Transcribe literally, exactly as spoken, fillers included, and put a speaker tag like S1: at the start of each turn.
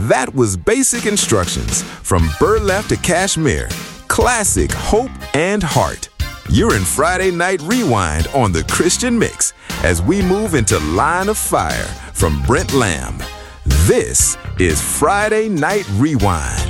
S1: That was basic instructions from burlap to cashmere. Classic hope and heart. You're in Friday Night Rewind on the Christian Mix as we move into Line of Fire from Brent Lamb. This is Friday Night Rewind.